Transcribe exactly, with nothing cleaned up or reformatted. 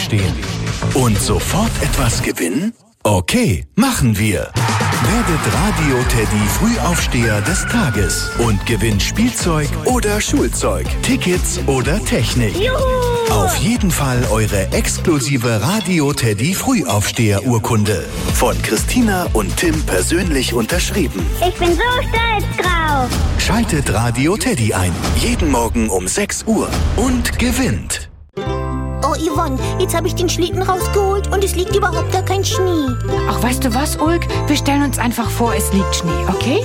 aufstehen. Und sofort etwas gewinnen? Okay, machen wir. Werdet Radio Teddy Frühaufsteher des Tages und gewinnt Spielzeug oder Schulzeug, Tickets oder Technik. Juhu! Auf jeden Fall eure exklusive Radio Teddy Frühaufsteher-Urkunde. Von Christina und Tim persönlich unterschrieben. Ich bin so stolz drauf. Schaltet Radio Teddy ein. Jeden Morgen um sechs Uhr. Und gewinnt. Oh, Yvonne, jetzt habe ich den Schlitten rausgeholt und es liegt überhaupt gar kein Schnee. Ach, weißt du was, Ulk? Wir stellen uns einfach vor, es liegt Schnee, okay?